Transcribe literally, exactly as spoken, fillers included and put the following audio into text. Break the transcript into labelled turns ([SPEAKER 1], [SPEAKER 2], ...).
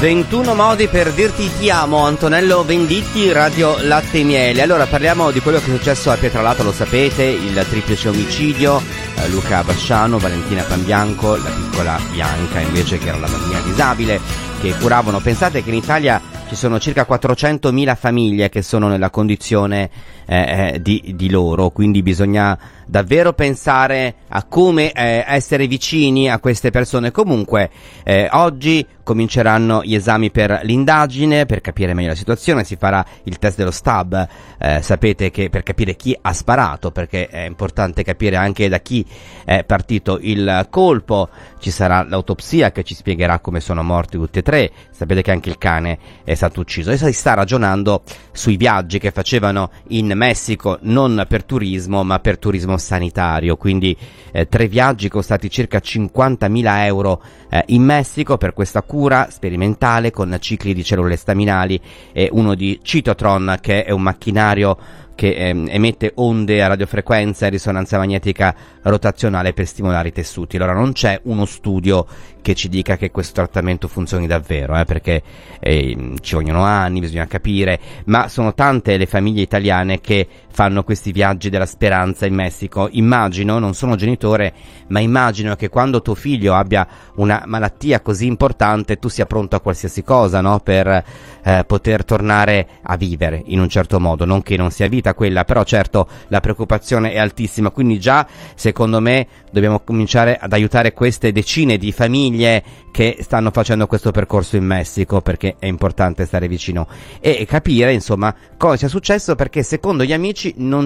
[SPEAKER 1] ventuno modi per dirti ti amo, Antonello Venditti, Radio Latte e Miele. Allora parliamo di quello che è successo a Pietralata, lo sapete, il triplice omicidio, eh, Luca Basciano, Valentina Panbianco, la piccola Bianca invece che era la bambina disabile che curavano. Pensate che in Italia ci sono circa quattrocentomila famiglie che sono nella condizione eh, di, di loro, quindi bisogna davvero pensare a come eh, essere vicini a queste persone. Comunque eh, oggi cominceranno gli esami per l'indagine, per capire meglio la situazione, si farà il test dello stab, eh, sapete che per capire chi ha sparato, perché è importante capire anche da chi è partito il colpo, ci sarà l'autopsia che ci spiegherà come sono morti tutti e tre, sapete che anche il cane è stato ucciso e si sta ragionando sui viaggi che facevano in Messico, non per turismo ma per turismo sanitario, quindi eh, tre viaggi costati circa cinquantamila euro eh, in Messico per questa cura sperimentale con cicli di cellule staminali e uno di Cytotron, che è un macchinario che ehm, emette onde a radiofrequenza e risonanza magnetica rotazionale per stimolare i tessuti. Allora non c'è uno studio che ci dica che questo trattamento funzioni davvero, eh, perché eh, ci vogliono anni, bisogna capire, ma sono tante le famiglie italiane che fanno questi viaggi della speranza in Messico. Immagino, non sono genitore, ma immagino che quando tuo figlio abbia una malattia così importante tu sia pronto a qualsiasi cosa, no? Per eh, poter tornare a vivere in un certo modo, non che non sia vita quella, però certo la preoccupazione è altissima, quindi già secondo me dobbiamo cominciare ad aiutare queste decine di famiglie che stanno facendo questo percorso in Messico, perché è importante stare vicino e capire insomma cosa sia successo, perché secondo gli amici non